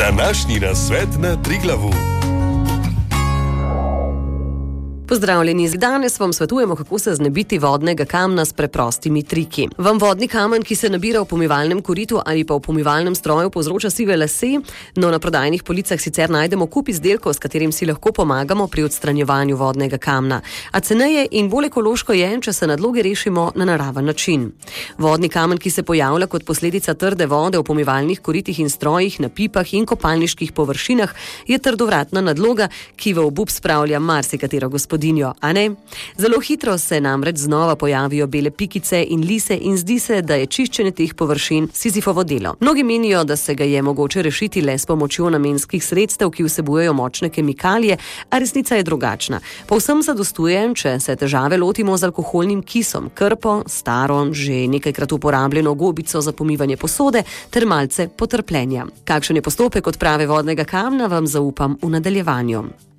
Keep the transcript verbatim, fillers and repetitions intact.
Današnji nasvet na Triglavu. Pozdravljeni, danes vam svetujemo, kako se znebiti vodnega kamna s preprostimi triki. Vam vodni kamen, ki se nabira v pomivalnem koritu ali pa v pomivalnem stroju, povzroča sive lase, no na prodajnih policah sicer najdemo kup izdelkov, s katerim si lahko pomagamo pri odstranjevanju vodnega kamna. A ceneje in bolj ekološko je, če se nadloge rešimo na naraven način. Vodni kamen, ki se pojavlja kot posledica trde vode v pomivalnih koritih in strojih, na pipah in kopalniških površinah, je trdovratna nadloga, ki v obup spravlja marsikatero gospodinjo. A ne? Zelo hitro se namreč znova pojavijo bele pikice in lise in zdi se, da je čiščenje teh površin Sizifovo delo. Mnogi menijo, da se ga je mogoče rešiti le s pomočjo namenskih sredstev, ki vsebujejo močne kemikalije, a resnica je drugačna. Povsem zadostuje, če se težave lotimo z alkoholnim kisom, krpo, staro, že nekajkrat uporabljeno gobico za pomivanje posode ter malce potrpljenja. Kakšen je postopek odprave vodnega kamna, vam zaupam v nadaljevanju.